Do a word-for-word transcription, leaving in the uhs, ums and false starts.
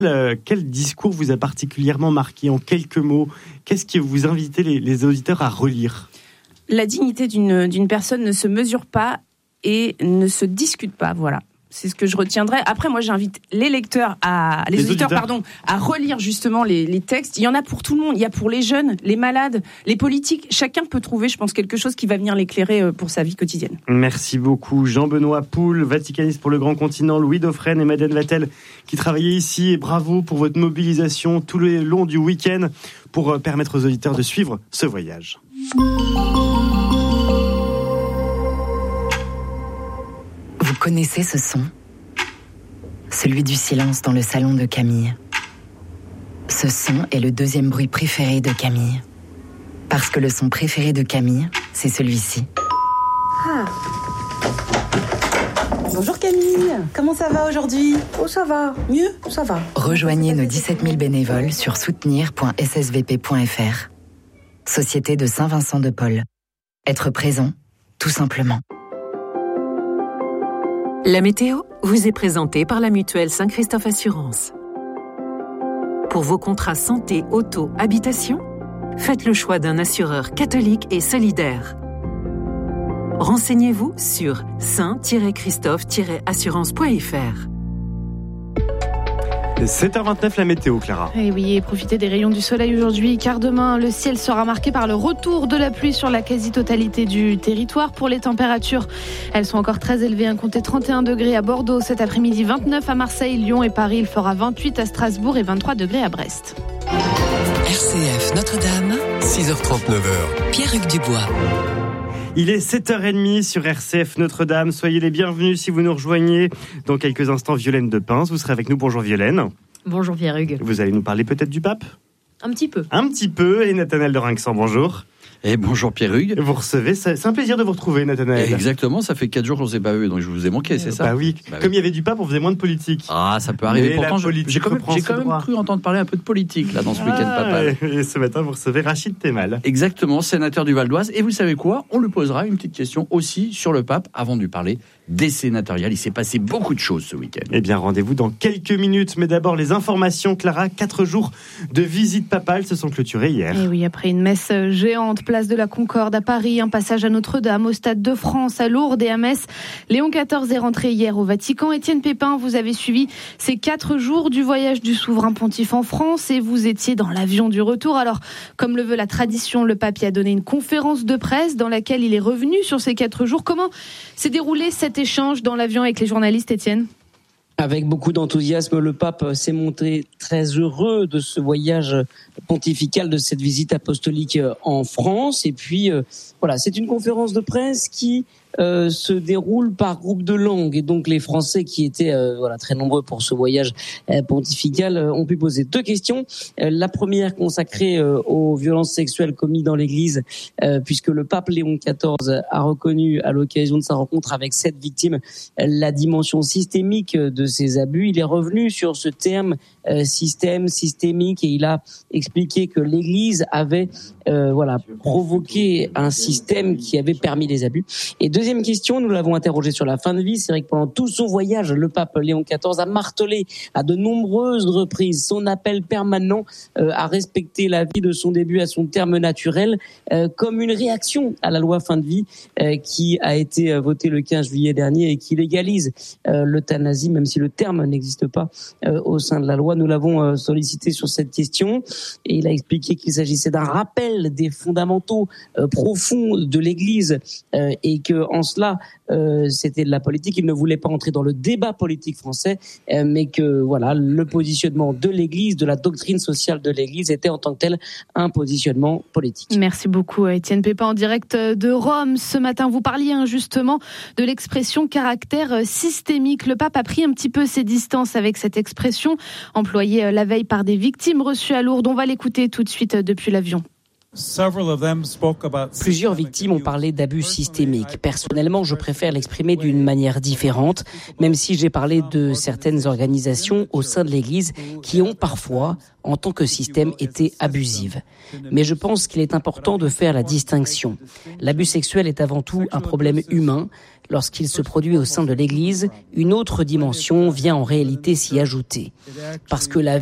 Euh, quel discours vous a particulièrement marqué en quelques mots ? Qu'est-ce que vous invitez les, les auditeurs à relire ? La dignité d'une, d'une personne ne se mesure pas et ne se discute pas, voilà. C'est ce que je retiendrai. Après, moi, j'invite les lecteurs à, les, les auditeurs, auditeurs, pardon, à relire justement les, les textes. Il y en a pour tout le monde. Il y a pour les jeunes, les malades, les politiques. Chacun peut trouver, je pense, quelque chose qui va venir l'éclairer pour sa vie quotidienne. Merci beaucoup. Jean-Benoît Poul, vaticaniste pour le Grand Continent, Louis Dauphren et Madeleine Vatel qui travaillaient ici. Et bravo pour votre mobilisation tout le long du week-end pour permettre aux auditeurs de suivre ce voyage. Vous connaissez ce son ? Celui du silence dans le salon de Camille. Ce son est le deuxième bruit préféré de Camille. Parce que le son préféré de Camille, c'est celui-ci. Ah. Bonjour Camille, comment ça va aujourd'hui ? Oh ça va, mieux, ça va. Rejoignez nos dix-sept mille bénévoles sur soutenir point s s v p point f r. Société de Saint-Vincent de Paul. Être présent, tout simplement. La météo vous est présentée par la mutuelle Saint-Christophe Assurance. Pour vos contrats santé, auto, habitation, faites le choix d'un assureur catholique et solidaire. Renseignez-vous sur saint tiret christophe tiret assurance point f r. sept heures vingt-neuf, la météo, Clara. Et oui, et profitez des rayons du soleil aujourd'hui, car demain, le ciel sera marqué par le retour de la pluie sur la quasi-totalité du territoire. Pour les températures, elles sont encore très élevées. Un compté trente et un degrés à Bordeaux cet après-midi, vingt-neuf à Marseille, Lyon et Paris. Il fera vingt-huit à Strasbourg et vingt-trois degrés à Brest. R C F Notre-Dame, six heures trente-neuf. Pierre-Hugues Dubois. Il est sept heures trente sur R C F Notre-Dame. Soyez les bienvenus si vous nous rejoignez. Dans quelques instants, Violaine de Pins, vous serez avec nous. Bonjour Violaine. Bonjour Pierre-Hugues. Vous allez nous parler peut-être du pape ? Un petit peu. Un petit peu. Et Nathanaël de Rinxan, bonjour. Et bonjour Pierre-Hugues. Vous recevez, c'est un plaisir de vous retrouver Nathanaël. Exactement, ça fait quatre jours qu'on ne s'est pas vu, donc je vous ai manqué, c'est ça ? Bah oui, bah comme oui. il y avait du pape, on faisait moins de politique. Ah, ça peut arriver. Mais pourtant, j'ai quand même, j'ai quand même cru entendre parler un peu de politique là dans ce ah, week-end papal. Et ce matin, vous recevez Rachid Temal. Exactement, sénateur du Val d'Oise. Et vous savez quoi ? On lui posera une petite question aussi sur le pape avant de lui parler des sénatoriales. Il s'est passé beaucoup de choses ce week-end. Eh bien, rendez-vous dans quelques minutes. Mais d'abord, les informations. Clara, quatre jours de visite papale se sont clôturés hier. Et oui, après une messe géante, place de la Concorde à Paris, un passage à Notre-Dame, au Stade de France, à Lourdes et à Metz. Léon quatorze est rentré hier au Vatican. Étienne Pépin, vous avez suivi ces quatre jours du voyage du souverain pontife en France et vous étiez dans l'avion du retour. Alors, comme le veut la tradition, le pape y a donné une conférence de presse dans laquelle il est revenu sur ces quatre jours. Comment s'est déroulé cet échange dans l'avion avec les journalistes, Étienne ? Avec beaucoup d'enthousiasme, le pape s'est montré très heureux de ce voyage pontifical, de cette visite apostolique en France. Et puis, euh, voilà, c'est une conférence de presse qui euh, se déroule par groupe de langue. Et donc, les Français qui étaient euh, voilà très nombreux pour ce voyage euh, pontifical euh, ont pu poser deux questions. Euh, la première consacrée euh, aux violences sexuelles commises dans l'Église, euh, puisque le pape Léon quatorze a reconnu à l'occasion de sa rencontre avec sept victimes euh, la dimension systémique de ces abus. Il est revenu sur ce terme euh, système, systémique, et il a expliqué que l'Église avait euh, voilà provoqué un système qui avait permis les abus. Et deuxième question, nous l'avons interrogé sur la fin de vie. C'est vrai que pendant tout son voyage, le pape Léon quatorze a martelé à de nombreuses reprises son appel permanent euh, à respecter la vie de son début à son terme naturel, euh, comme une réaction à la loi fin de vie euh, qui a été votée le quinze juillet dernier et qui légalise euh, l'euthanasie, même si le terme n'existe pas euh, au sein de la loi. Nous l'avons euh, sollicité sur cette question et il a expliqué qu'il s'agissait d'un rappel des fondamentaux euh, profonds de l'Église euh, et que en cela euh, c'était de la politique. Il ne voulait pas entrer dans le débat politique français, euh, mais que voilà le positionnement de l'Église, de la doctrine sociale de l'Église était en tant que tel un positionnement politique. Merci beaucoup Étienne Pépin en direct de Rome. Ce matin, vous parliez hein, justement de l'expression caractère systémique. Le pape a pris un petit peu ses distances avec cette expression employée la veille par des victimes reçues à Lourdes. On va l'écouter tout de suite depuis l'avion. Plusieurs victimes ont parlé d'abus systémiques. Personnellement, je préfère l'exprimer d'une manière différente, même si j'ai parlé de certaines organisations au sein de l'Église qui ont parfois, en tant que système, été abusives. Mais je pense qu'il est important de faire la distinction. L'abus sexuel est avant tout un problème humain. Lorsqu'il se produit au sein de l'Église, une autre dimension vient en réalité s'y ajouter. Parce que la